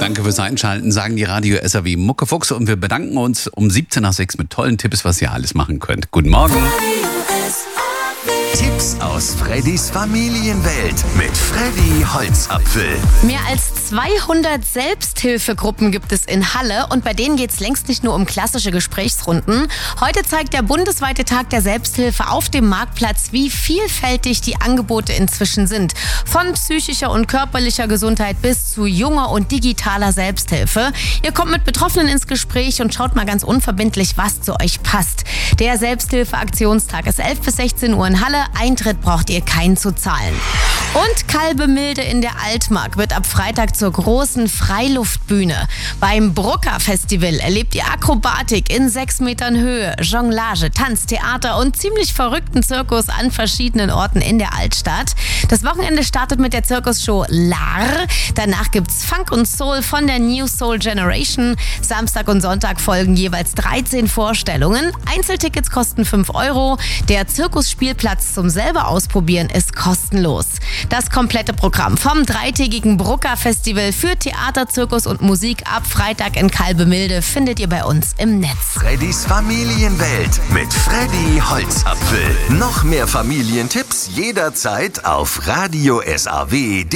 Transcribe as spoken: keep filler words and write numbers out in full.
Danke fürs Einschalten, sagen die Radio S R W Muckefuchse und wir bedanken uns um siebzehn nach sechs mit tollen Tipps, was ihr alles machen könnt. Guten Morgen. Tipps aus Freddys Familienwelt mit Freddy Holzapfel. Mehr als zweihundert Selbsthilfegruppen gibt es in Halle und bei denen geht es längst nicht nur um klassische Gesprächsrunden. Heute zeigt der bundesweite Tag der Selbsthilfe auf dem Marktplatz, wie vielfältig die Angebote inzwischen sind. Von psychischer und körperlicher Gesundheit bis zu junger und digitaler Selbsthilfe. Ihr kommt mit Betroffenen ins Gespräch und schaut mal ganz unverbindlich, was zu euch passt. Der Selbsthilfe-Aktionstag ist elf bis sechzehn Uhr in Halle. Eintritt braucht ihr keinen zu zahlen. Und Kalbemilde in der Altmark wird ab Freitag zur großen Freiluftbühne. Beim Brucker Festival erlebt ihr Akrobatik in sechs Metern Höhe, Jonglage, Tanz, Theater und ziemlich verrückten Zirkus an verschiedenen Orten in der Altstadt. Das Wochenende startet mit der Zirkusshow Lar. Danach gibt's Funk und Soul von der New Soul Generation. Samstag und Sonntag folgen jeweils dreizehn Vorstellungen. Einzeltickets kosten fünf Euro. Der Zirkusspielplatz zum selber ausprobieren ist kostenlos. Das komplette Programm vom dreitägigen Brucker Festival für Theater, Zirkus und Musik ab Freitag in Kalbemilde findet ihr bei uns im Netz. Freddys Familienwelt mit Freddy Holzapfel. Noch mehr Familientipps jederzeit auf radio S R W punkt de.